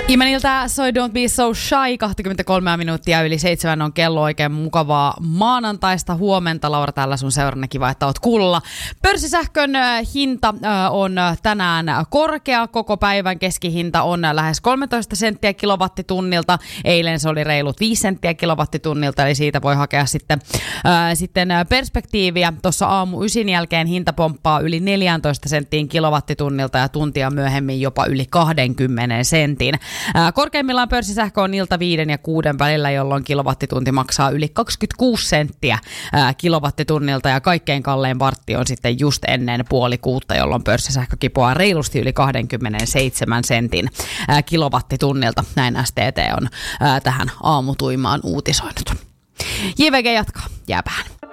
Imeniltä soi Don't Be So Shy, 23 minuuttia yli 7 on kello. Oikein mukavaa maanantaista huomenta. Laura täällä sun seurana, kiva, että oot kuulolla. Pörssisähkön hinta on tänään korkea. Koko päivän keskihinta on lähes 13 senttiä kilowattitunnilta. Eilen se oli reilut 5 senttiä kilowattitunnilta, eli siitä voi hakea sitten perspektiiviä. Tuossa aamu 9 jälkeen hinta pomppaa yli 14 senttiin kilowattitunnilta ja tuntia myöhemmin jopa yli 20 sentin. Korkeimmillaan pörssisähkö on ilta 5 ja 6 välillä, jolloin kilowattitunti maksaa yli 26 senttiä kilowattitunnilta ja kaikkein kallein vartti on sitten just ennen 5:30, jolloin pörssisähkö kipuaa reilusti yli 27 sentin kilowattitunnilta. Näin STT on tähän aamutuimaan uutisoinut. JVG jatkaa. Jääpään.